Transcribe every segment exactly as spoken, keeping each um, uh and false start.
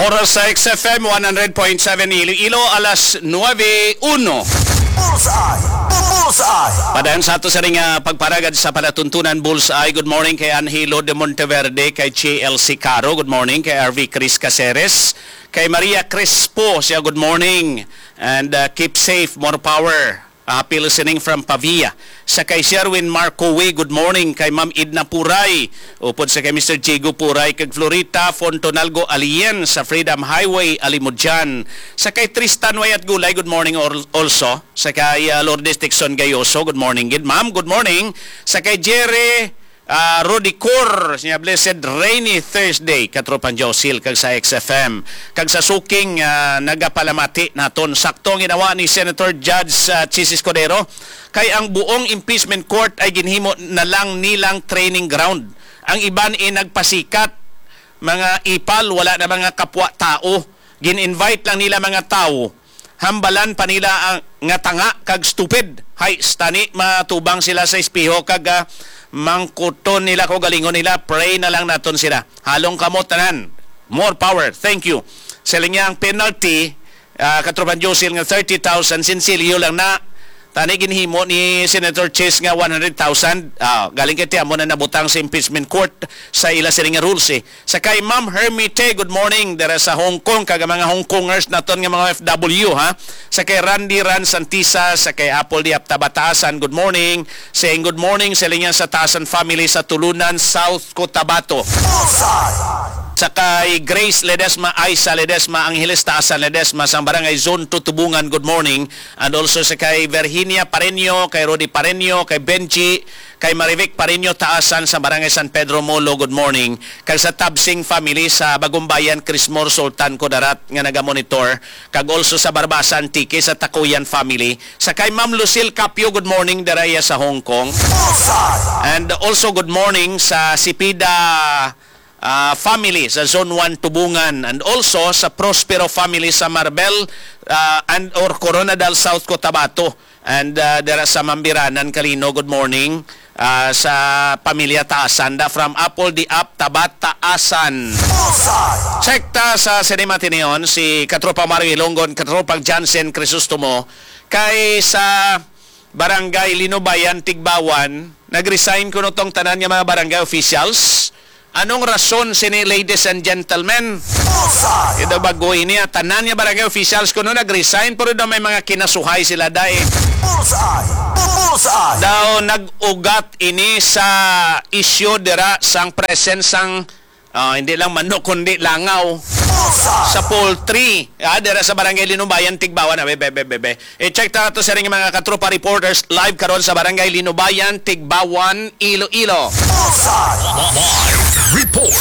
Oras sa X F M one hundred point seven Iloilo, alas nueve uno. Bullseye! Bullseye! Padayon sa ato sa ring uh, pagparagad sa palatuntunan Bullseye. Good morning kay Angelo de Monteverde, kay J L C Caro. Good morning kay R V Chris Caceres, kay Maria Crispo. Siya good morning. And uh, keep safe, more power. Happy listening from Pavia. Sa kay Sherwin Marco Way, good morning. Kay Ma'am Idna Puray. Upod sa kay Mister Jigo Puray. Kay Florita Fontonalgo Alien sa Freedom Highway, Alimudjan. Sa kay Tristan Wayat Gulay, good morning also. Sa kay uh, Lourdes Dixon Gayoso, good morning. Good ma'am, good morning. Sa kay Jerry Uh, Rodicor, siya blessed rainy Thursday, katropan Josil, kag sa X F M. Kag sa suking uh, nagapalamati naton. Saktong ginawa ni Senator Judge uh, Chis Escudero, kay ang buong impeachment court ay ginhimo na lang nilang training ground. Ang iban ay nagpasikat, mga ipal, wala na mga kapwa-tao. Gin-invite lang nila mga tao. Hambalan pa nila ang nga tanga kag stupid. Hay, stani matubang sila sa espeho kag uh, mangkuton nila ko galingon nila. Pray na lang naton sila. Halong kamot tanan. More power. Thank you. Sila niya ang penalty, uh, katropan Josil nga thirty thousand, sinsilyo lang na tani ginhimo ni Senator Chase nga one hundred thousand. Uh, galing kay tiyan mo na nabutang sa impeachment court sa ila sila nga rules eh. Sa kay Ma'am Hermite, good morning. Dere sa Hong Kong, kaga mga Hong Kongers naton nga mga F W ha. Sa kay Randy Ran Santisa, sa kay Apple Diap Tabatasan, good morning. Saying good morning sa linya sa Tasan family sa Tulunan, South Cotabato. Sa kay Grace Ledesma, Aisa Ledesma, Angeles Taasan Ledesma sa Barangay Zone two Tubungan, good morning. And also sa kay Virginia Pareño, kay Rodi Pareño, kay Benji, kay Marivic Pareño Taasan sa Barangay San Pedro Molo, good morning. Kag sa Tabsing family sa Bagumbayan, Crismore Sultan Kudarat nga nagamonitor. Kag also sa Barbasan Tiki sa Takuyan family. Sa kay Ma'am Lucille Capio, good morning daraya sa Hong Kong. And also good morning sa Sipida Uh, family sa Zone one Tubungan, and also sa Prospero family sa Marbel uh, and or Coronadal, South Cotabato, and uh, dera sa Mambiranan, Calino, good morning. Uh, sa pamilya Taasanda from Apple Diap Tabataasan. Sekta sa Cinema Tineon si Katropa Mario Ilonggon, Katropang Jansen Crisostomo, kay sa Barangay Linubayan Tigbawan, nag-resign ko nitong tanan nga mga barangay officials. Anong rason sini, ladies and gentlemen? Ito bagoy niya. Tanan niya barangay officials ko no nag-resign pero daw may mga kinasuhay sila dahil daw nag-ugat ini sa isyo dira sang presence sang uh, hindi lang manok kundi langaw sa poultry. Ah, dira sa barangay Linubayan Tigbawan. Ah, bebe, bebe, bebe. I-check ta to sa ring mga katropa reporters live karon sa barangay Linubayan Tigbawan, Iloilo. Report.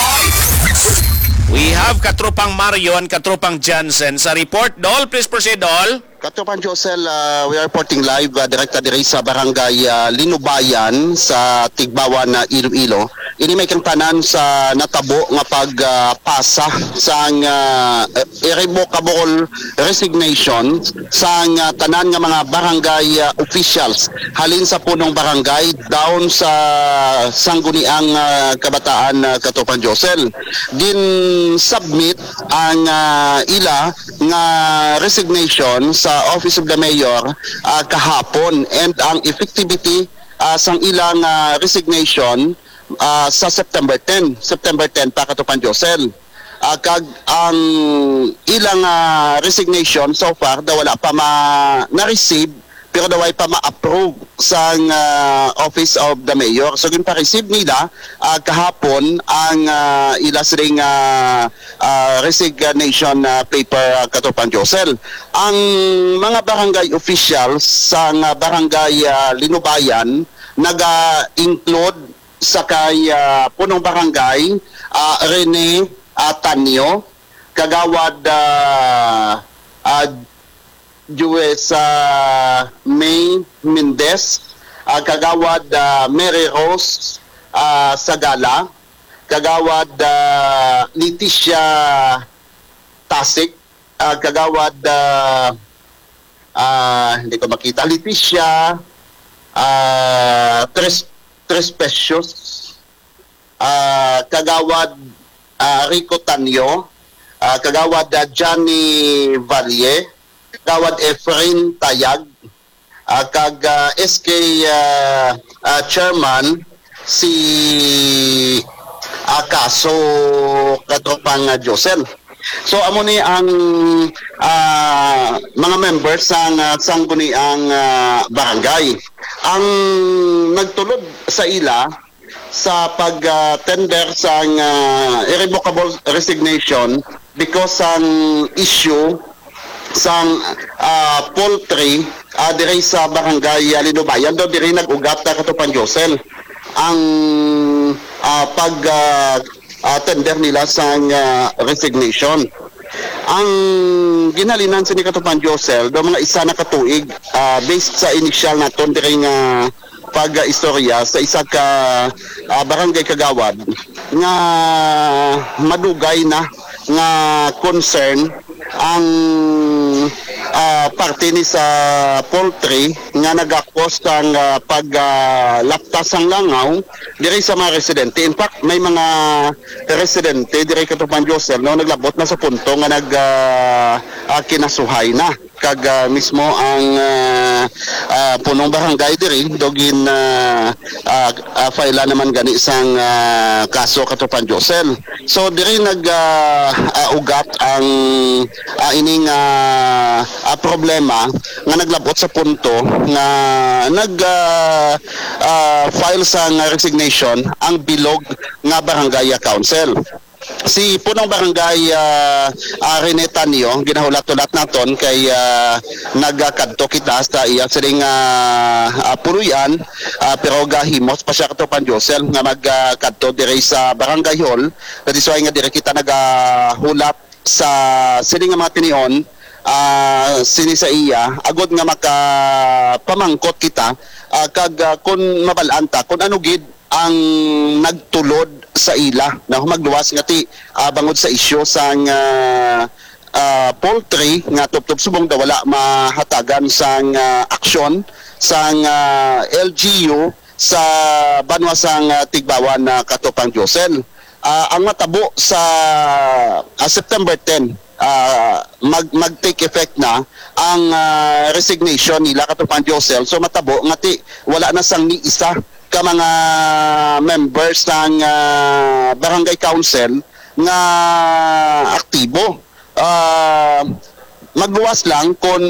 We have Katropang Mario and Katropang Jansen sa report. Dol, please proceed, Dol. Katropan Josel, uh, we are reporting live uh, direkta diri sa barangay uh, Linubayan sa Tigbawan na uh, Iloilo. Ini may kang tanan sa natabo nga pagpasa uh, sang uh, irrevocable resignation sang uh, tanan nga mga barangay uh, officials halin sa punong barangay down sa sangguniang uh, kabataan uh, Katropan Josel. Din submit ang uh, ila nga resignation sa Office of the Mayor uh, kahapon, and ang effectivity uh, sang ilang uh, resignation uh, sa September tenth September tenth pa Katropan Josel. Uh, kag ang ilang uh, resignation so far daw wala pa ma na-receive pero daw ay pa ma-approve sa uh, Office of the Mayor. So yun pa-receive nila uh, kahapon ang uh, ilas ring uh, uh, resignation uh, paper uh, Katropan Josel. Ang mga barangay officials sa uh, barangay uh, Linubayan naga-include sa kay uh, punong barangay uh, Rene uh, Tanyo, kagawad uh, uh, U S uh, May Mendez, uh, kagawad uh, Mary Rose uh, Sagala, kagawad uh, Leticia Tasik, uh, kagawad uh, uh, hindi ko makita Leticia uh, Tres Trespecios, uh, kagawad uh, Rico Tanyo, ah, kagawad uh, Johnny Valle, kagawad Efrain Tayag, ah, kag ah, S K ah, ah, chairman si Akaso katropang uh, Josel. So amo ni ang ah, mga members sang uh, sangguniang uh, barangay. Ang nagtulod sa ila sa pag-tender sang uh, irrevocable resignation because ang issue sang uh, poultry uh, diri sa barangay uh, Linubayan do diri nag-ugat ta katupang Josel ang uh, pag uh, uh, tender nila sang uh, resignation. Ang ginalinan sa ni katupang Josel do mga isa na katuig uh, based sa initial naton diri nga pag-istorya sa isa ka uh, barangay kagawad nga madugay na nga concern ang uh, parte ni sa poultry nga nagakos ang uh, paglaptas uh, ang langaw diri sa mga residente. In fact, may mga residente diri katupang Josel no naglabot na sa punto nga nag uh, uh, kinasuhay na kag uh, mismo ang uh, uh, punong barangay diri dogin uh, uh, uh, file naman gani sang uh, kaso katupang Josel. So diri nag uh, uh, ugat ang uh, ining uh, uh, problema nga naglabot sa punto nga nag uh, uh, file sang resignation ang bilog nga barangay council. Si punong barangay uh, uh, Rene Tanio ginahulat-ulat naton kay uh, nagkadto kita sa iya siling uh, uh, puluyan uh, pero gahimos pa siya katupang Josel nga magkadto uh, diri sa barangay hall kadi so nga diri kita nagahulat sa siling nga mga tinion uh, sini sa iya agod nga makapamangkot kita uh, kag uh, kun mabalaan ta kun ano gid ang nagtulod sa ila na magluwas nga ti uh, bangod sa isyu sang uh, uh, poultry nga tuptup subong daw wala mahatagan sang uh, aksyon sang uh, L G U sa banwa sang uh, Tigbawan na uh, katupang Josel. Uh, ang matabo sa uh, September tenth uh, mag mag take effect na ang uh, resignation nila katupang Josel. So matabo nga ti wala na sang ni isa ka mga members ng uh, barangay council nga aktibo. Uh, magluwas lang kung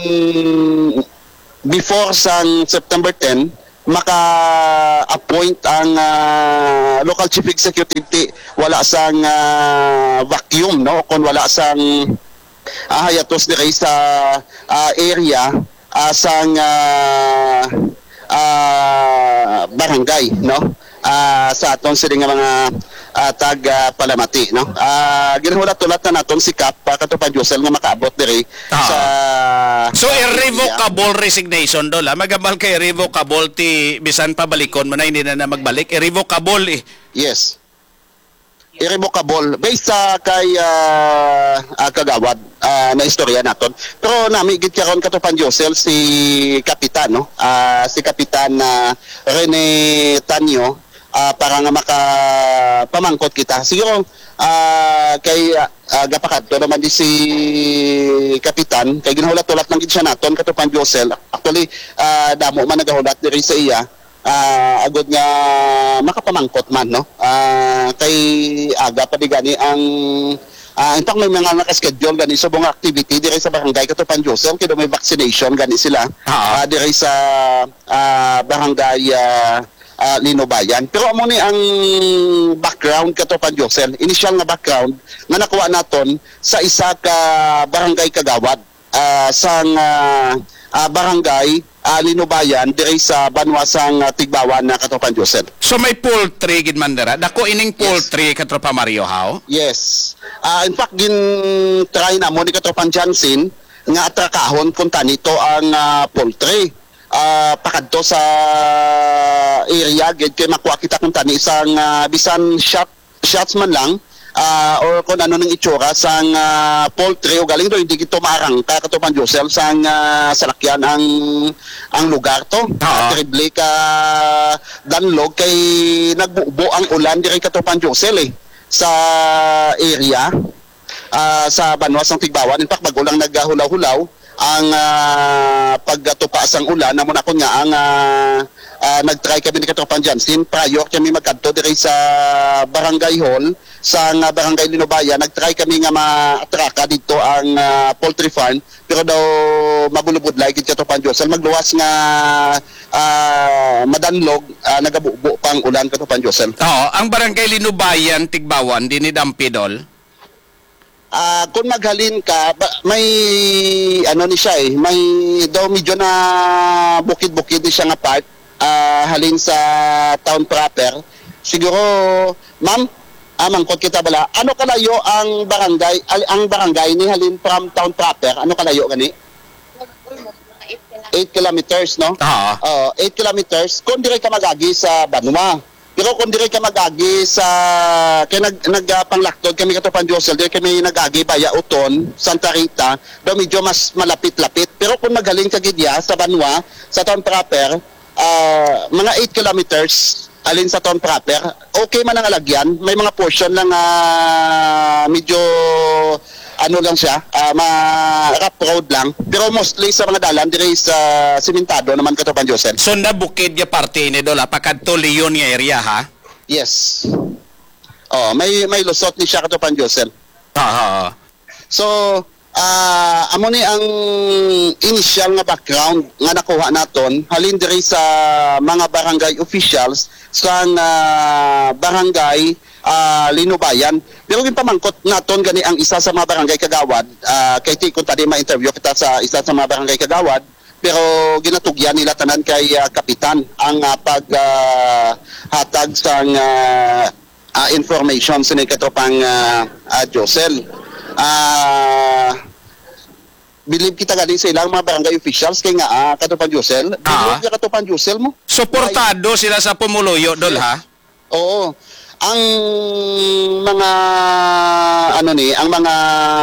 before sang September tenth maka-appoint ang uh, local chief executive ti wala sang uh, vacuum no kung wala sang uh, hayatos diri sa uh, area uh, sang uh, uh, barangay no uh, sa aton sila nga mga uh, tag uh, palamati no uh, ginahulat-ulat na naton sikap uh, katupang Josel nga makaabot diri ah. sa so irrevocable resignation do la magabal kay irrevocable ti bisan pa balikon mo na hindi na, na magbalik irrevocable eh. Yes, irrevocable based sa kay uh, uh, kagawad uh, na istorya naton. Pero nami gid karon katupang Josel si kapitan no uh, si kapitan na uh, Rene Tanio uh, para nga makapamangkot kita siguro uh, kay uh, gapakadto naman di si kapitan kay ginahulat-ulat lang gid siya naton katupang Josel. Actually uh, damo man nagahulat diri sa iya uh, agod nga makapamangkot man no uh, kay aga pa di gani ang uh, in fact may mga naka-schedule gani sa mga activity diri sa barangay katupang Josel kay may vaccination gani sila uh, diri sa uh, barangay uh, uh, Linubayan. Pero amo ni ang background katupang Josel initial nga background nga nakuha naton sa isa ka barangay kagawad uh, sang uh, uh, barangay uh, Linubayan diri sa banwasang uh, Tigbawan na katupang Josel. So may poultry gid man dira dako ining poultry yes. Katropa Mario how yes uh, in fact gin try na mo ni katupang Jansin nga atrakahon kung tanito ang uh, poultry uh, pakadto sa area gid kay makuha kita kung tani isang uh, bisan shot shots man lang uh, or kung ano nang itsura sang uh, poultry o galing do hindi gito maarang ka katupang Josel sang uh, salakyan ang ang lugar to uh, terrible ka danlog kay nagbubo ang ulan diri katupang Josel eh sa area ah, sa banwas ng Tigbawan. In fact, bago lang naghulaw-hulaw ang uh, pagtupaas ang ulan, namon ako nga ang uh, uh, nag-try kami ni Katropang Jansin prior kami magkadto diri sa Barangay Hall sa nga Barangay Linubayan. Nag-try kami nga ma-atraka dito ang uh, poultry farm, pero daw mabulubudlay gid Katropang Josel, magluwas nga uh, madanlog, uh, nagabubo pang ulan Katropang Josel. Oo, ang Barangay Linubayan, Tigbawan, dinhi Dampidol. Ah, kung maghalin ka, ba, may ano ni siya eh, may daw medyo na bukid-bukid ni siya nga part, ah, halin sa town proper. Siguro, ma'am, amang kot kita bala, ano kalayo ang barangay, al, ang barangay ni halin from town proper? Ano kalayo gani? eight kilometers, no? Oo. Uh, eight kilometers. Kung dire ka magagi sa Banwa. Pero kung dire ka magagi sa kay nag nagpanglakton kami Katropang Josel, dire kami nagagi baya Uton, Santa Rita, daw medyo mas malapit-lapit. Pero kung magaling ka gidya sa Banwa, sa town proper, uh, mga eight kilometers alin sa town proper, okay man ang alagyan. May mga portion lang uh, medyo ano lang siya, uh, ma-rough road lang. Pero mostly sa mga dalan, dire sa simentado naman Katropang Josel. So na bukid ya parte ni Dola, pakadto Leon nga area ha? Yes. Oh, may may lusot ni siya Katropang Josel. Oo. So, ah amo ni ang initial nga background nga nakuha naton halin diri sa mga barangay officials sa uh, barangay uh, Linubayan. Pero ginpamangkot naton gani ang isa sa mga barangay kagawad, uh, kay ti kun tadi ma-interview kita sa isa sa mga barangay kagawad, pero ginatugyan nila tanan kay uh, kapitan ang uh, pag uh, hatag sa uh, uh, information sa Katropang uh, uh, Josel. Ah, uh, believe kita galing sa ilang mga barangay officials kay nga uh, Katropang Josel. Believe ka Katropang Josel mo? Suportado sila sa pumuluyo Dol ha? Oo. Ang mga ano ni, ang mga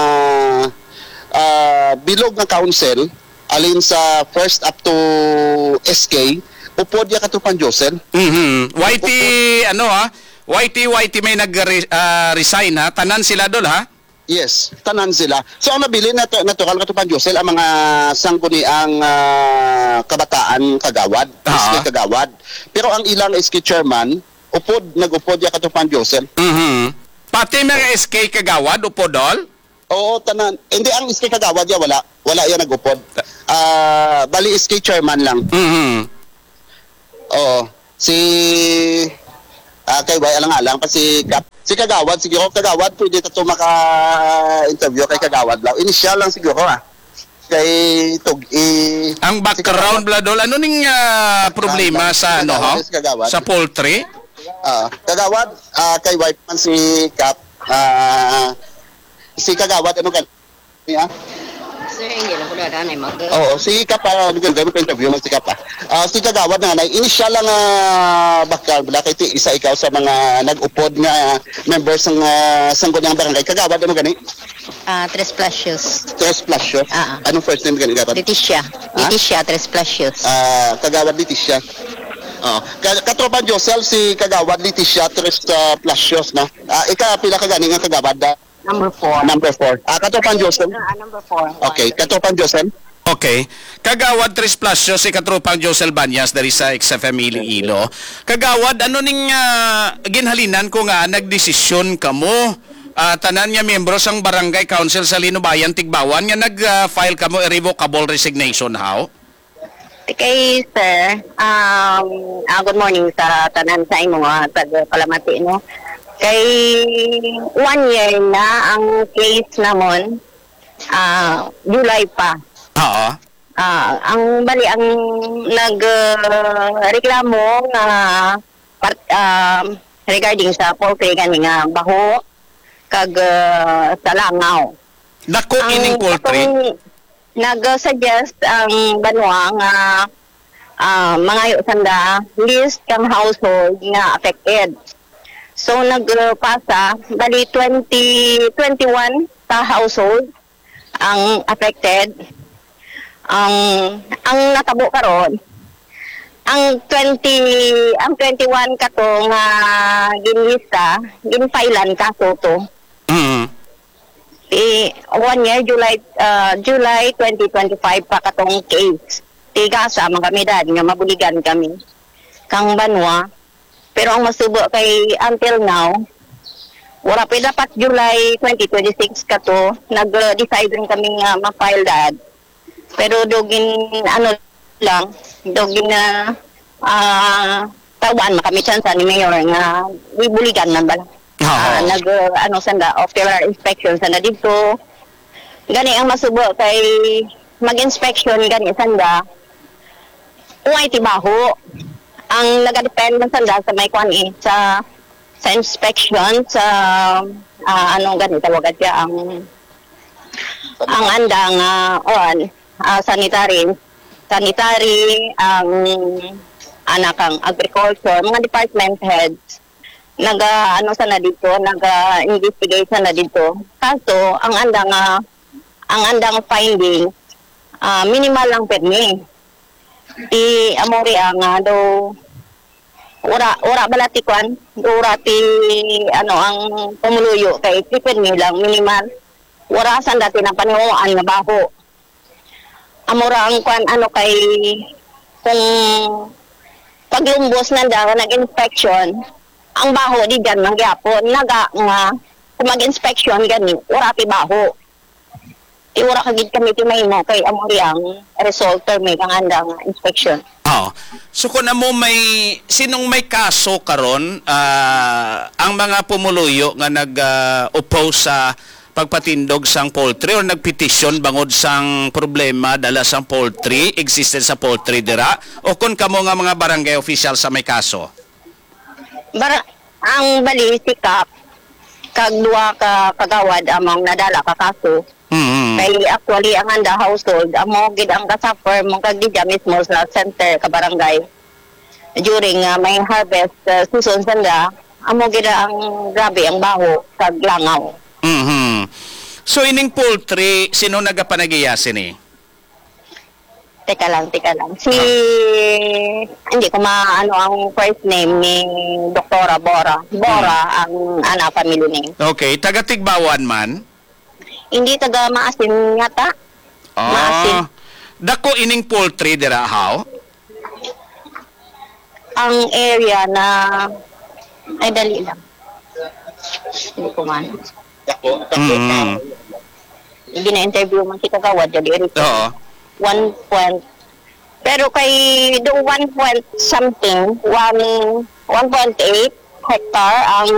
uh, bilog na council alin sa first up to S K, upod ya Katropang Josel. Mhm. Y T ano ha? Y T Y T may nag-resign ha? Tanan sila Dol ha? Yes, tanan sila. So ang nabili na natural Katropang Josel ang mga sangguni ang uh, kabataan kagawad, Ah. S K kagawad. Pero ang ilang S K chairman, upod nag-upod ya Katropang Josel. Mhm. Pati mga S K kagawad upo Dol? Oo, tanan. Hindi ang S K kagawad ya wala. Wala yan nag-upod. Ah, bali S K chairman lang. Mhm. Oo. Si ah kay Way alang-alang pa si Kap. Si Kagawad siguro Kagawad pwede ta to maka-interview kay Kagawad lang. Initial lang siguro ah. Kay tug i Ang background bla Dol, ano ning ah, problema sa ano ha? Si Kagawad. Sa poultry? Ah, Kagawad ah, kay Way man si Kap. Ah, si Kagawad ano kan? Yeah. Sir, hindi na po na danay mag... Oo, si Kap pa uh, ganda mo interview mo si Kap. Ah, si Kagawad na nay initial lang uh, bakal bala kay ti isa ikaw sa mga nag-upod nga members ng uh, sangguniang barangay Kagawad ano gani? Ah, Tres Placios. Tres Placios. Ah, ah. Anong first name gani Kagawad? Leticia. Leticia Tres Placios. Ah, Kagawad Leticia. Oh, Ka- Katropang Josel si Kagawad Leticia Tres uh, Placios no. Ah, ika pila ka gani nga Kagawad? Da? Number four. Number four. Ah, Katropang Josel. Ah, number four. Okay, Katropang Josel. Okay. Kagawad Tres Plasyo si Katropang Josel Banyas dari sa X F M Iloilo. Kagawad, ano ning uh, ginhalinan ko nga nagdesisyon kamo uh, tanan nga miyembro sang Barangay Council sa Linubayan Tigbawan nga nag-file uh, kamo irrevocable resignation how? Kay sir, um, ah, good morning sa tanan sa imo nga tag-Kalamati no. Kay one year na ang case namon, ah, July pa. Oo. Ah, ang bali ang nagreklamo nga part, um, regarding sa poultry kani nga baho kag uh, sa langaw. Dako ining poultry. katong nag-suggest ang banwa nga ah, mga sanda list kang household nga affected. So nagpasa bali twenty twenty-one ta household ang affected. Ang ang natabo karon ang twenty ang twenty-one kato nga ginlista ginfailan kaso to Mhm. i Kay one year, July uh, July twenty twenty-five pa katong case. Tiga sa mga kami dad nga mabuligan kami. Kang banwa. Pero ang masubo kay until now, wala pa dapat July twenty twenty-six ka to, nag-decide rin kami nga ma-file dad. Pero dogin, ano lang, dogin na uh, tawan makami chance ni Mayor nga ibuligan na bala. Uh, nag uh, ano sanda ocular inspection sanda dito gani ang masubo kay mag-inspection gani sanda uy tibaho ang nagadepend man sanda sa may kwan eh, sa sa inspection sa uh, ano gani tawagan siya ang ang andang uh, on uh, sanitary sanitary ang anak ang agriculture mga department heads naga ano sana dito naga investigate sana dito kaso ang andang uh, ang andang finding uh, minimal lang permi di amori ang uh, do ora ora balati kwan do ora ti ano ang pumuluyo kay ti permi lang minimal ora san dati na panuan nga baho amora ang kwan ano kay kung paglumbos nanda nag-inspection ang baho di dyan ng gyapon naga nga kung mag-inspection gani ura ti baho ti ura kagid kami ti mahimo kay amori ang result may kang andang inspection. Oh. So kung mo may sinong may kaso karon uh, ang mga pumuluyo nga nag-oppose uh, sa pagpatindog sang poultry or nagpetisyon bangod sang problema dala sang poultry existence sa poultry dira o kung kamo nga mga barangay official sa may kaso? Bara, ang bali sikap kag duwa ka kagawad among nadala ka kaso. Mm-hmm. Kay actually ang anda household amo gid ang kasuffer mong kag di mismo sa center ka barangay. During uh, may harvest uh, season sanda amo gid ang grabe ang baho kag langaw. Mhm. So ining poultry sino nagapanagiya sini? Teka lang, teka lang. Si, hindi ko maano ang first name ni Doktora Bora. Bora hmm. ang ana family name. Okay, taga Tigbawan man? Hindi taga Maasin yata. Ah, Maasin. Dako ining poultry dira how? Ang area na, ay dali lang. Hindi ko man. Dako, dako. Mm-hmm. Hindi na-interview man si Kagawad. Jadi ito. Oo. One point. Pero kay do one point something, one one point eight hectare ang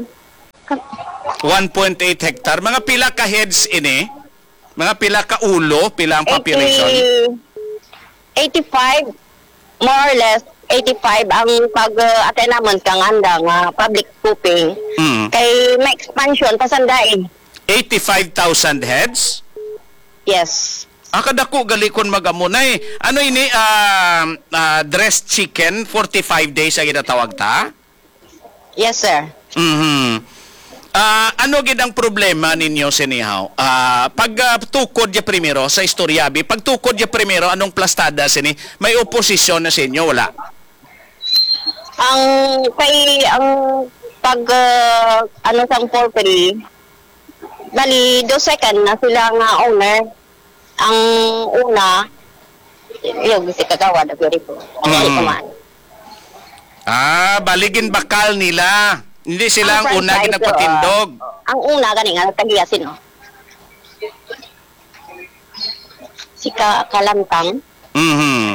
one point eight hectare. Mga pila ka heads ini? Mga pila ka ulo, pila ang population? eighty-five more or less eighty-five ang pag-attend uh, naman kang andang uh, public scooping. Mm. Kay may expansion pasandain. eighty-five thousand heads? Yes. Ah, kadako galikon magamunay. Ano ini uh, uh, dressed chicken forty-five days ang ginatawag ta? Yes, sir. Mhm. Ah, ano gid ang problema ninyo sinihaw? Ah, pag uh, tukod ya primero sa istoryabi, pag tukod ya primero anong plastada sini? May oposisyon na sa inyo wala? Ang kay ang pag uh, ano sang poultry, bali do second na sila nga owner. Ang una, yung si Kagawad, very po. Mm. Ah, baligin bakal nila. Hindi sila ang, ang una ginagpatindog. Uh, ang una, gani nga, tagiyasin, no? Si Ka Kalantang. Mhm.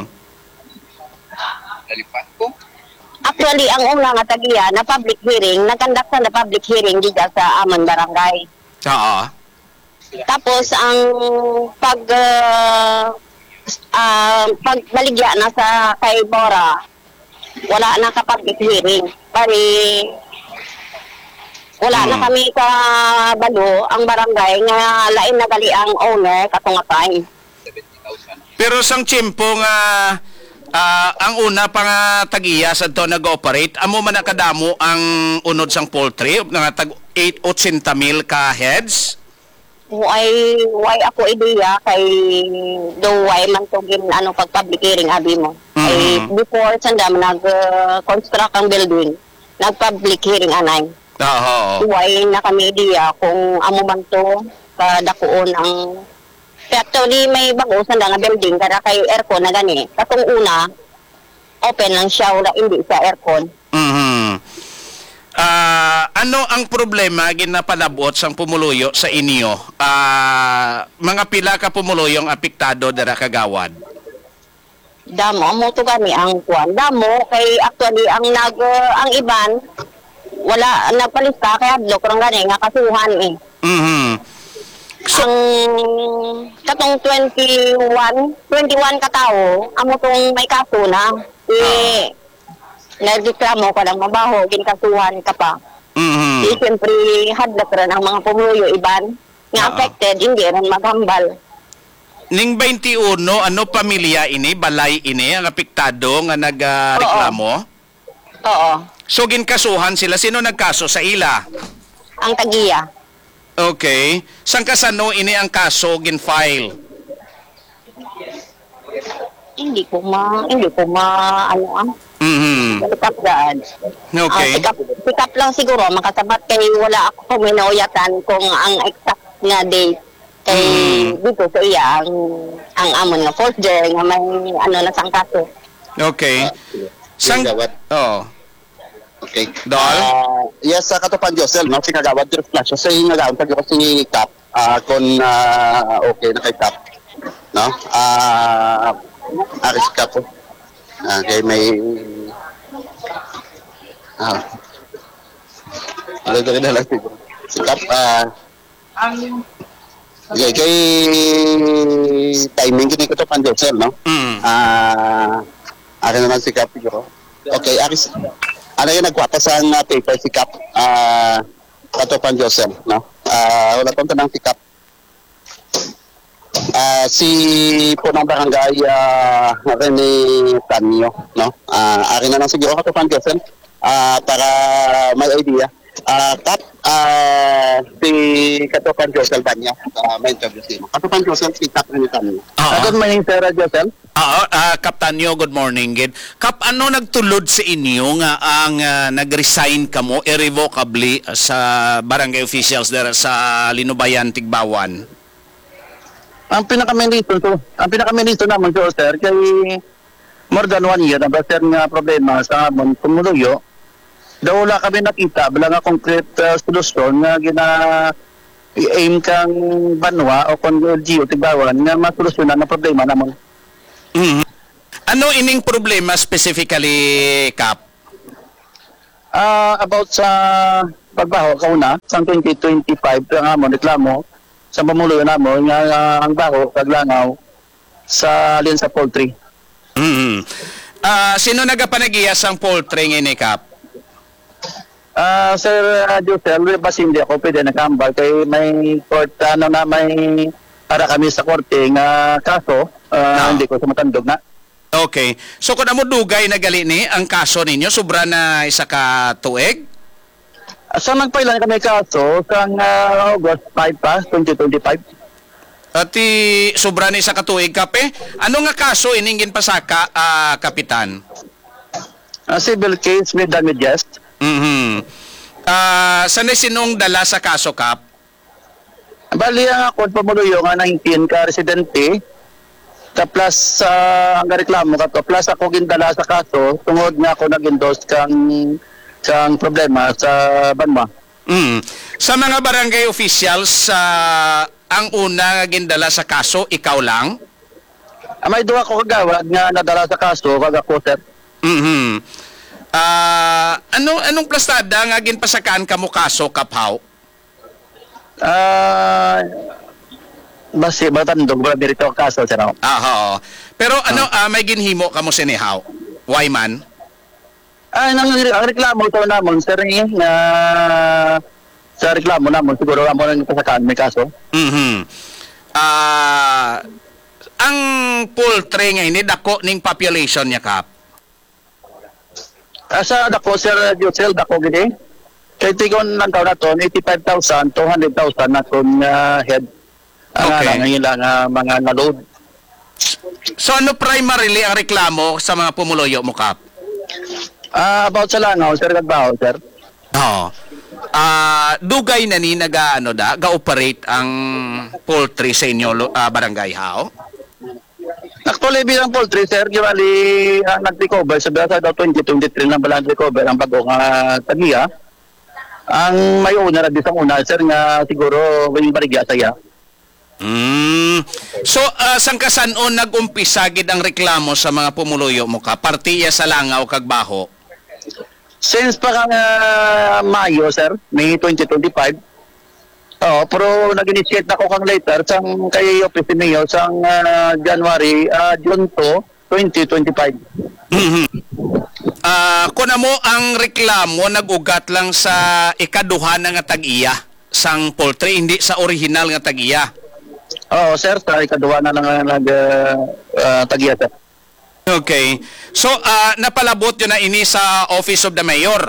Actually, ang una nga tagiya na public hearing, nagkandak na public hearing dito sa Aman Barangay. Oo. Tapos ang pag uh, uh, pagbaligya na sa kay Bora, wala na ka public hearing. Bari wala hmm. na kami ka balo ang barangay nga lain na gali ang owner katong time. Pero sang tiyempo nga uh, ang una pa nga tagiya sa to nag-operate, amo man nakadamo ang unod sang poultry nga tag eight eighty mil ka heads. Why why ako ideya kay do why man to gin ano pag public hearing abi mo. Mm-hmm. Ay before sanda nag uh, construct ang building, nag public hearing anay. Oo. Huwag na kami diya kung amo man to kadakuon ang actually may bagusan lang nga building kada kay aircon na gani. Katong una open lang siya wala hindi sa aircon. Mhm. Ah, ano ang problema ginapalabot sang pumuluyo sa inyo? Ah, mga pila ka pumuluyo ang apektado dara kagawad? Damo amo to gani ang kuan. Damo kay actually ang nag uh, ang iban wala nagpalista kay adlok rang gani nga kasuhan eh. Mhm. So, Ang katong twenty-one, twenty-one ka tao, amo tong may kaso na. Eh, nagreklamo ka lang mabaho, ginkasuhan ka pa. mhm. Eh, siyempre, hadlok rin ang mga pumuyo iban nga Oo. affected, hindi rin maghambal. Ning twenty-one, ano pamilya ini, balay ini ang apektado nga nagreklamo? Oo, So ginkasuhan sila, sino nagkaso sa ila? ang tagiya. Okay. Sang kasano ini ang kaso gin-file? Hindi ko ma, hindi ko ma, ano ang, Mhm. sikap daan. Okay. Ah, sikap, sikap lang siguro, makasabat kay wala ako minuyatan kung ang exact nga date. Kay Mm. dito sa iya, ang, ang amon nga fourth year, nga may ano na sang kaso. Okay. Sang Kagawad. Oh. Okay. Dol? Ah, yes, sa katupan Josel, no? Si kagawad direct flash. Sa yung nagawad, pag ako si Cap, ah, kung ah, okay na kay Cap. No? Ah, aris Cap po. Ah, kay may... Ah. Ano ito rin na lang siguro. Si Cap, ah... Okay, kay timing kini ko to pan Josel, no? Mm. Ah, ano naman si Cap siguro. Okay, aris... Ano yung nagkwata sa uh, paper si Cap, ah, Katupan Joseph, no? Ah, wala pang tanang si Cap. Ah, si punang barangay ah, Rene Tanyo, no? Ah, akin na lang siguro Katupan Joseph, ah, para may idea. Ah, Cap, ah, si Katupan Joseph Banya, ah, may interview si mo. Katupan Joseph, si Cap Rene Tanyo. Oo. Good morning, Sir Joseph. Oo, ah, Kaptanyo, good morning. Gid. Kap, ano nagtulod sa inyo nga ang ah, nag-resign kamo irrevocably sa barangay officials dara sa Linubayan, Tigbawan? Ang pinaka-main reason to, ang pinaka-main reason naman to, sir, kay more than one year, na sir nga problema sa amon tumuluyo, daw wala kami nakita, wala nga concrete uh, solusyon nga gina i-aim kang banwa o kung L G O Tigbawan nga masolusyonan na problema naman. Mhm. Ano ining problema specifically, Kap? Ah, about sa pagbaho kauna, sa twenty twenty-five, ang amon reklamo, sa pamuluyo namon nga ah, ang baho, kaglangaw, sa alin sa poultry. Mhm. Ah, sino nagapanagiya sang poultry ngini, Kap? Ah, Sir uh, Josel, basta hindi ako pwede nakambal kay may court ano na may para kami sa korte nga kaso, ah, No. hindi ko sa matandog na. Okay. So kung amo dugay na gali ni ang kaso ninyo, sobra na isa ka tuig? Ah, sa nagpailan kami kaso sa uh, August five pa, twenty twenty-five. At i sobra ni isa ka tuig, Kape. Ano nga kaso iningin pasaka, ah, Kapitan? Ah, civil case with damages. Mhm. Ah, sanay sinong dala sa kaso, Kap? Bali ang ako pamuluyo nga nineteen ka residente. Ta plus sa ang reklamo ka to, plus ako gindala sa kaso tungod nga ako nag-endorse kang kang problema sa banwa. Mm. Sa mga barangay officials, ah, ang una nga gindala sa kaso, ikaw lang? Ah, may duha ko kagawad nga nadala sa kaso kag ako, sir. Mhm. Ah, ano anong plastada nga ginpasakaan kamo kaso, Kaphaw? Ah, basi batandog ba dito ang kaso, sir? Ah, oo. Pero ano, ah, may ginhimo kamo sinihaw? Why man? Ah, nang ang reklamo to namon, sir, eh, na sa reklamo namon siguro amo nang pasakaan may kaso. Mhm. Ah, ang poultry nga ini dako ning population niya, Kap. Ah, sa dako, sir Josel, dako gini. Kay tigon lang taon na to, eighty-five thousand, two hundred thousand na to nga head. Ang Okay. okay. Ngayon lang ah, mga naload. So ano primarily ang reklamo sa mga pumuloyo mo, Kap? Ah, about sa langaw, sir, kagbaho, sir. Oo. Ah, dugay na ni naga ano da, ga-operate ang poultry sa inyo lo- ah, barangay hao? Actually, bilang poultry, sir, giwali uh, nag-recover sa sa daw twenty twenty-three na balang recover ang bagong uh, tagiya. Ang may una na di sa una, sir, nga siguro yung barigya saya. Mm. So, uh, sang kasanon nag-umpisa gid ang reklamo sa mga pumuluyo mo ka? Partiya sa langaw kag baho? Since pa kang uh, Mayo, sir, May twenty twenty-five, oh, pero nag-initiate na ko kang later sang kay Office ni Mayo sang uh, January, uh, June two, twenty twenty-five. Mhm. Ah, kuno mo ang reklamo nag-ugat lang sa ikaduha na nga tag-iya sang poultry, hindi sa original nga tag-iya. Oo, sir, sa ikaduwa na lang nag uh, uh, tagiya, sir. Okay. So, ah, napalabot yun na ini sa Office of the Mayor.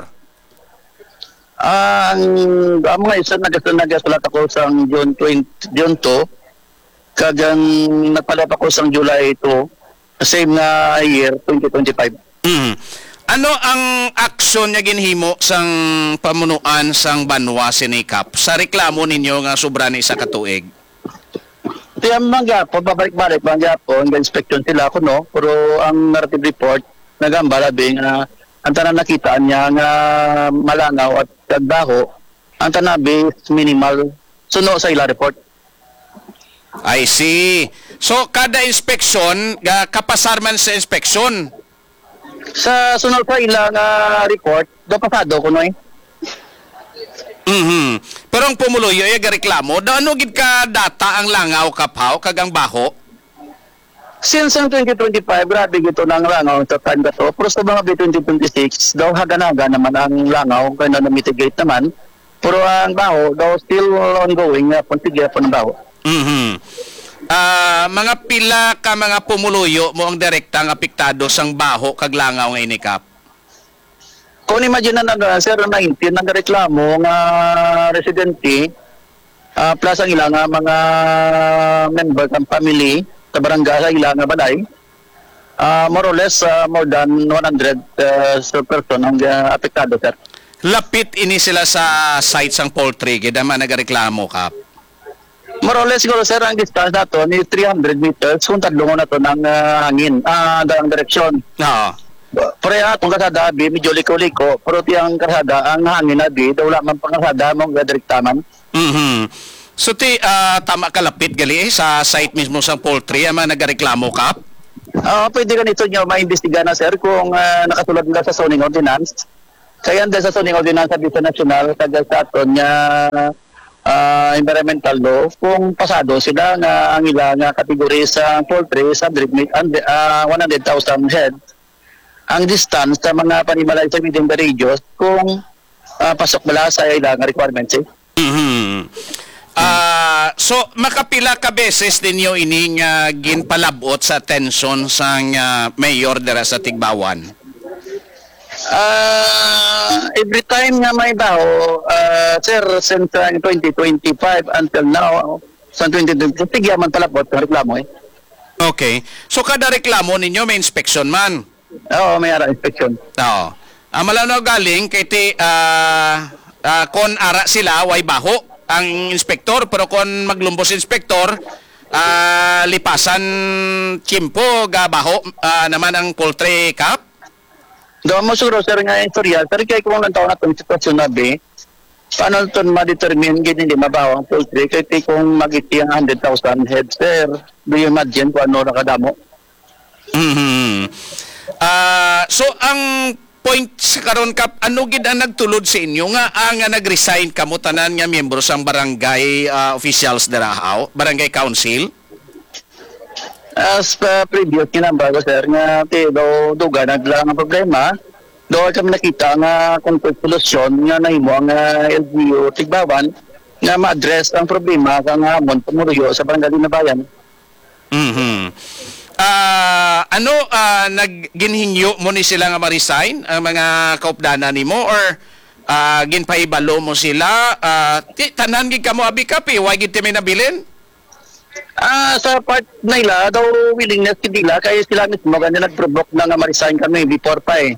Ang ang mga isa nagasulat ako sa June twenty, June two, kagang nagpalap ako sa July two, same na year, twenty twenty-five. Mhm. Ano ang aksyon niya ginhimo sang pamunuan sang Banwa Sinikap sa reklamo ninyo nga sobra ni sa katuig? Kaya mga po, babalik-balik mga po, ang inspection sila ako, no? Pero ang narrative report, nagambala bing, uh, ang tanan nakita niya nga malangaw at kagbaho, ang tanabi is minimal, suno sa ila report. I see. So, kada inspeksyon, ga- kapasar man sa inspeksyon. Sa sunod sa ila nga report, do pasado ko, no eh? Mhm. Pero ang pumuluyo ay reklamo, da ano gid ka data ang langaw kapaw kagang baho? Since ang twenty twenty-five, grabe gito ng langaw sa time na to. Pero sa mga twenty twenty-six, daw haganaga naman ang langaw, kaya na mitigate naman. Pero ang baho, daw still ongoing, uh, puntigya po ng baho. Mhm. Ah, mga pila ka mga pumuluyo mo ang direktang apektado sang baho kag langaw nga inikap. Kung imagine na nag sir nineteen nagreklamo nga residente uh, plus ang ilang nga mga members ng family sa barangay sa ilang nga balay, uh, more or less uh, more than one hundred uh, person ang uh, apektado, sir. Lapit ini sila sa site sang poultry gid man nagreklamo ka. More or less siguro, sir, ang distance nato ni three hundred meters kung tadlungon na to ng uh, hangin, ah, uh, ang direksyon. Oo. Pero atong kasada, bi, medyo liko-liko, pero tiyang kasada, ang hangin na bi, daw wala man pang kasada, mong gadiriktaman. Mhm. So ti ah, tama ka lapit gali eh, sa site mismo sang poultry ama nagreklamo ka. Ah, pwede ganito nyo maimbestiga na, sir, kung uh, nakasulat nila sa zoning ordinance. Kaya andun sa zoning ordinance sa Bisa National, taga sa aton nga uh, environmental law, kung pasado sila nga ang ilang nga kategori sa poultry sa uh, one hundred thousand heads, ang distance sa mga panimalay sa within the radius kung uh, pasok bala sa ilang requirements, eh. Mhm. Ah, so makapila ka beses ninyo ining uh, ginpalabot sa atensyon sang uh, mayor dira sa Tigbawan. Uh, every time nga may baho, uh, sir, since uh, twenty twenty-five until now, sa twenty twenty-five, tigya man palapot ng reklamo, eh. Okay. So kada reklamo ninyo may inspection man. Oo, may ara inspection. Oo. Ang malanaw galing kay ti ah ah, kon ara sila way baho ang inspektor pero kon maglumbos inspektor ah lipasan tiyempo ga baho ah, naman ang poultry cap. Do mo suro, sir, nga istorya, sir, kaya kung lang taon na itong sitwasyon na be, paano ito ma-determine ganyan hindi mabaho ang poultry, kaya kung mag-iti ang one hundred thousand heads, sir, do you imagine kung ano nakadamo? Mhm. Ah, so ang point sa karon kap ano gid ang nagtulod sa inyo nga ang nga nag-resign kamo tanan nga miyembro sang barangay ah, officials dirahaw, barangay council? As uh, previous kinambago, sir, nga ti do duga naglang ang problema, do kami nakita nga kung solusyon nga nahimo ang uh, L G U Tigbawan nga ma-address ang problema kang hamon pumuruyo sa barangay na bayan. Mhm. Ah, ano ah, nagginhingyo mo ni sila nga ma-resign ang mga kaupdanan nimo or ah, ginpaibalo mo sila ah, ti tanan gid kamo abi kapi why gid ti may nabilin? Ah, sa part nila daw willingness nila kaya sila mismo ganyan nag-provoke na nga ma-resign kami before pa, eh.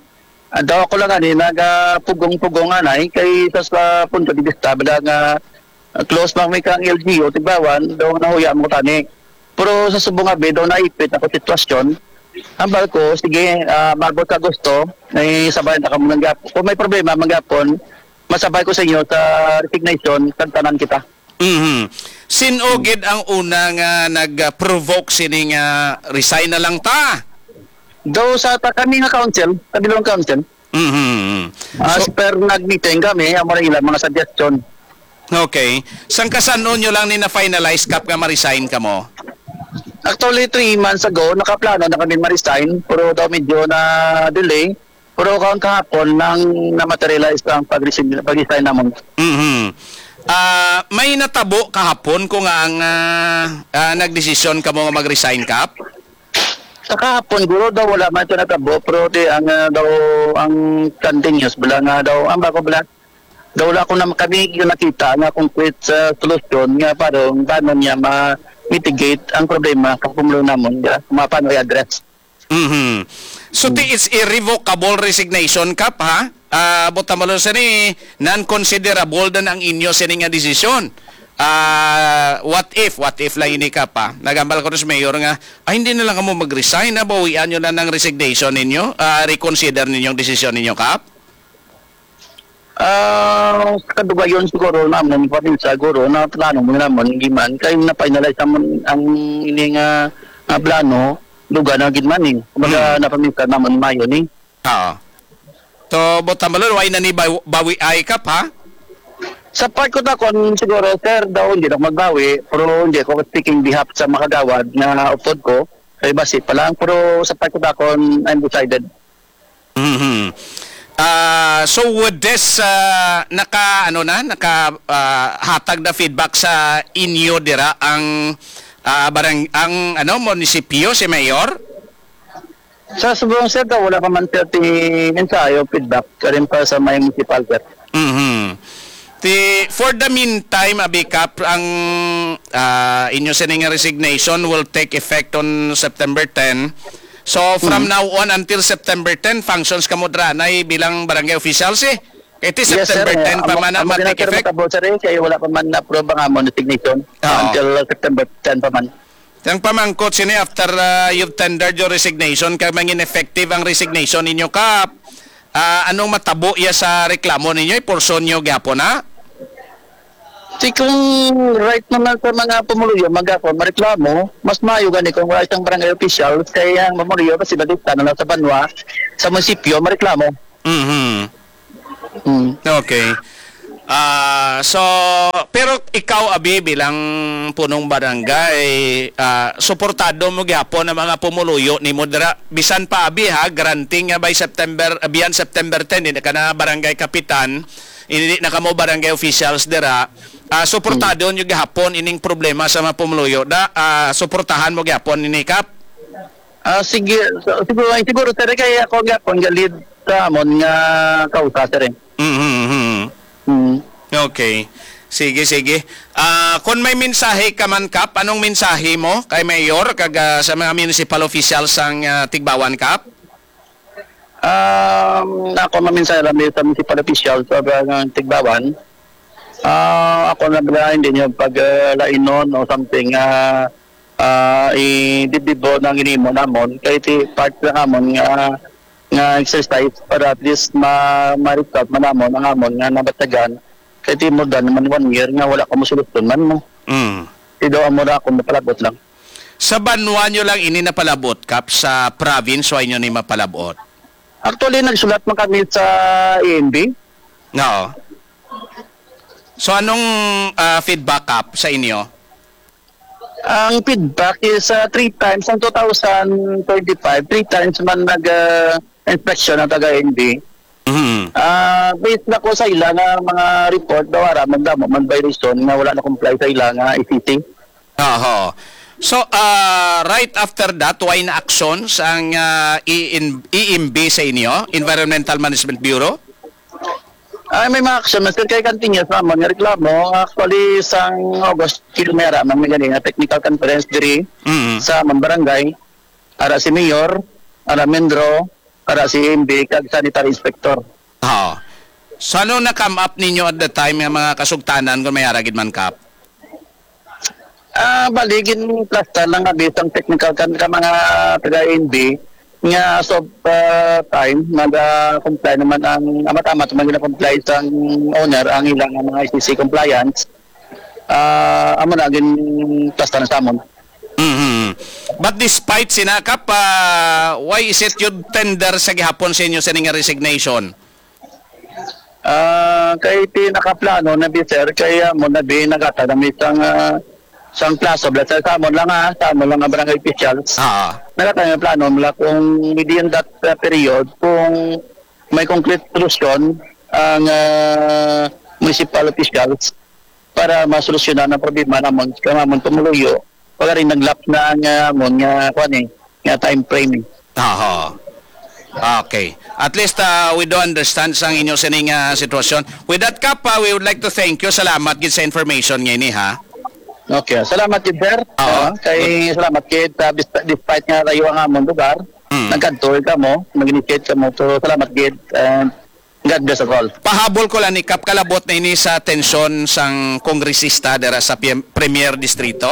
ang daw ako lang ani nagapugong-pugong anay kay sa sa punto di bista bala nga uh, close lang may kang L G O tigbawan daw nahuya mo tani. Pero sa subong abi daw naipit ako sitwasyon. Ang ko sige uh, mabot ka gusto ay sabay na kamo nang kung may problema manggapon masabay ko sa inyo sa resignation kantanan kita. Mhm. Sinugid ang una nga nag-provoke sini nga resign na lang ta. Do sa ta kami nga council, kabilong council. Mhm. As So, per nag-meeting kami, amo ra ilang mga suggestion. okay. Sang kasanon nyo lang ni na finalize kap nga ma-resign ka mo? Actually, three months ago, nakaplano na kami ma-resign, pero daw medyo na delay. Pero kaon kahapon nang na-materialize ang pag-resign, pag-resign namon. Mhm. Ah, may natabo kahapon kung nga ang ah, ah, nagdesisyon ka mo nga mag-resign kap? Sa kahapon, guro daw wala man ito natabo, pero di ang uh, daw ang continuous, bala nga daw, ang bako bala, daw wala ko na kami yung nakita nga concrete sa solusyon nga parang paano niya ma-mitigate ang problema kapumulo namon, ya, paano i-address. Mhm. So ti it's irrevocable resignation kap ha? Ah, buta malo sa ni non-considerable dan ang inyo sa nga desisyon. Ah, what if what if lang ini ka pa? Nagambal ko sa mayor nga ay hindi na lang kamo mag-resign na bawian nyo na ng resignation ninyo. Ah, reconsider ninyong desisyon ninyo kap. Ah, uh, kadugayon siguro naman pa rin siguro na plano mo naman giman kay na finalize naman ang ini nga nga plano lugar na gidman ni. Kumbaga Hmm. napamita naman mayo ni. Oo. To buta malo why na ni bawi, bawi ay kap ha? Sa part ko na kon siguro sir daw hindi ako magbawi pero hindi ko speaking behalf sa makagawad na upod ko kay basi pa lang pero sa part ko na kon I'm decided. Mhm. Ah, so with this uh, naka ano na naka ah, hatag na feedback sa inyo dira ang ah, barang ang ano munisipyo si mayor? Sa subong sir daw wala pa man thirty ensayo feedback karin pa sa may municipal sir. Mhm. Ti for the meantime abikap ang ah, inyo sining resignation will take effect on September tenth. So from Hmm. now on until September tenth functions kamo dra nay bilang barangay officials eh. Iti September tenth pa man na ma-take effect. Amo sir kay wala pa man na approve ang amon resignation Oo. until September tenth pa man. Yang pamangkot sini after uh, you've tendered your resignation kay mangin effective ang resignation ninyo kap. Ah, anong matabo iya sa reklamo ninyo porson nyo gyapon na? Si kung right naman sa mga pumuluyo magako mareklamo, mas maayo gani kung wala isang barangay official kaya ang pumuluyo kasi badita na lang sa banwa sa munisipyo mareklamo. Mhm. Hmm. Okay. Ah, so pero ikaw abi bilang punong barangay, ah, suportado mo gyapon ang mga pumuluyo ni Modera bisan pa abi ha granting nga by September abiyan September tenth hindi ka na barangay kapitan, hindi na kamo barangay officials dira. Ah, suportado nyo gyapon ining problema sa mga pumuluyo da ah, suportahan mo gyapon ini kap. Ah sige, so, siguro siguro sir kay ako gapon galid sa amon nga kausa sir. Mhm. Hmm. Okay. Sige, sige. Ah, kung may mensahe ka man kap, anong mensahe mo kay Mayor kag ah, sa mga municipal officials sang ah, Tigbawan kap? Um, ako maminsay lang sa municipal official sa barangay Tigbawan. Ah, ako na bala hindi niyo pag uh, lainon o something ah uh, i-didibo ng inimo namon kay ti part na amon nga nga exercise para at least ma ma-recap manamon ang amon nga nabatagan kay ti mo dan man one year nga wala ka mo solusyon man mo. Mm. Tido amo ra ako mapalabot lang. Sa banwa nyo lang ini napalabot kap sa province why nyo ni mapalabot? Actually nagsulat man kami sa A M B. No. So anong ah, feedback kap sa inyo? Ang feedback is uh, three times ang two thousand twenty-five, three times man nag uh, inspection ng taga N B. Mhm. Ah, based na ko sa ila nga mga report daw ara man damo man violation nga wala na comply sa ila nga I C T. Oho. So ah, right after that why na actions ang ah, E M B sa inyo, Environmental Management Bureau? Ay may mga action master kay continuous naman nga reklamo actually sang August kilmera man may gani nga technical conference diri Mhm. sa Mambarangay ara si Mayor, ara Mendro, para si M B kag sanitary inspector. Oo. So ano na-come up ninyo at the time ng mga kasugtanan kung may aragid man kap? Ah, baligin plasta lang nga bisang technical kan ka mga taga N B nga so uh, time mag-comply naman ang amat-amat man gina-comply sa owner ang ilang mga I C C compliance. Ah, amo na gin plasta na samon. Mhm. But despite sinakap, uh, why is it yung tender sa gihapon sa inyo sa nga resignation? Ah, kay ti nakaplano na bi sir kaya mo na bi nagata na may isang uh, isang plaso bla sa samon lang ha, samon lang ang barangay officials. Ah. Nagata na plano mula kung within that uh, period kung may concrete solution ang uh, municipal officials para masolusyonan ang problema namon kaya mamon tumuluyo wala rin naglap na nga mon nga kuan eh nga time frame. Aha. Okay. At least uh, we do understand sa inyo sa ning uh, sitwasyon. With that kap, uh, we would like to thank you. Salamat gid sa information ngayon ni ha. Okay, salamat kid sir. Oo. Uh, kay salamat kid uh, despite, despite nga tayo ang among lugar. Mm. Nagkantor ka mo, mag-initiate ka mo. So salamat kid and God bless us all. Pahabol ko lang ni kap kalabot na ini sa tensyon sang kongresista dera sa P M Premier Distrito.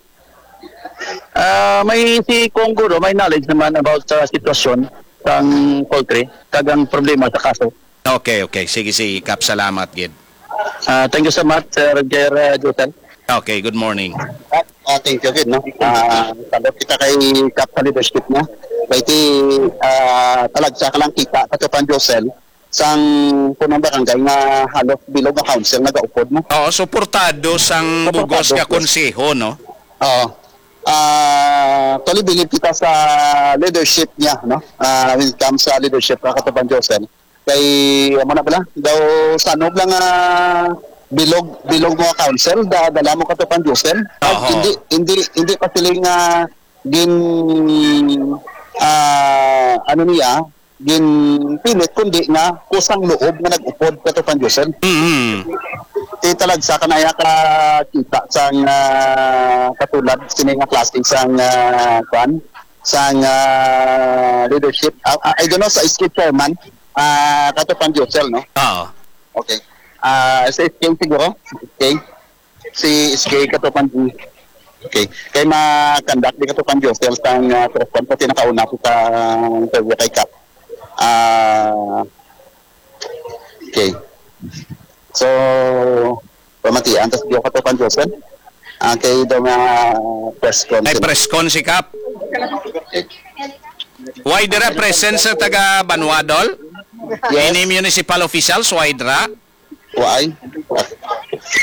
Ah, may si Konguro, may knowledge naman about sa sitwasyon ng poultry, tagang problema sa kaso. Okay, okay. Sige, sige. Kap, salamat gid. Ah, thank you so much, Sir Jer uh, Jotel. Okay, good morning. At uh, thank you, Gid, no? Ah, sabot kita kay Kap sa leadership niya. Kaya ti uh, talagsa ka lang kita katupan Josel sang punong barangay nga halos bilog nga council nagaupod mo. Oo, suportado sang Suportado, bugos ka yes. konseho, no? Oo. Ah, tuloy bilib kita sa leadership niya, no? Ah, when it comes sa leadership ka katupan Josel. Kay amo na pala daw sanog lang ah, bilog bilog mo council da dala mo katupan Josel. Oo. Hindi hindi hindi pa sila nga gin ah ano niya gin pilit kundi nga kusang loob nga nag-upod katupan Josel. Mhm. Ti talagsa kanaya ka kita sang uh, katulad sini nga klase sang uh, kwan sang uh, leadership. Uh, I don't know sa S K chairman uh, katupan Josel, no? Oo. Okay. Ah, uh, sa S K siguro. Okay. Si S K katupan Okay. Kay ma-conduct di katupan Josel sang uh, press pati nakauna ko sa interview kay Kap. Ah, okay. So, pamatian, tapos diyo katupan Josel. Ah, kay daw nga press con. Ay press con si Kap. Why dira presence sa taga Banwadol? Yes. Any municipal officials, why dira? Why?